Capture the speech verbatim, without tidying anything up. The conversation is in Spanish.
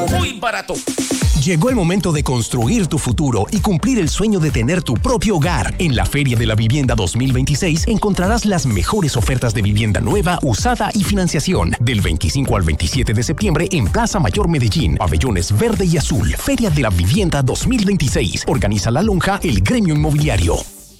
muy barato. Llegó el momento de construir tu futuro y cumplir el sueño de tener tu propio hogar. En la Feria de la Vivienda dos mil veintiséis encontrarás las mejores ofertas de vivienda nueva, usada y financiación. Del veinticinco al veintisiete de septiembre en Plaza Mayor Medellín. Pabellones verde y azul. Feria de la Vivienda dos mil veintiséis. Organiza la lonja El Gremio Inmobiliario.